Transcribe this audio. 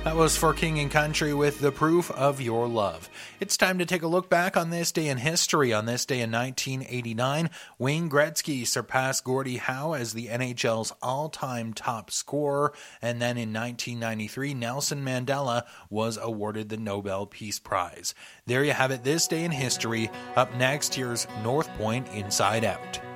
That was For King and Country with The Proof of Your Love. It's time to take a look back on this day in history. On this day in 1989, Wayne Gretzky surpassed Gordie Howe as the NHL's all-time top scorer. And then in 1993, Nelson Mandela was awarded the Nobel Peace Prize. There you have it, this day in history. Up next, here's North Point Inside Out.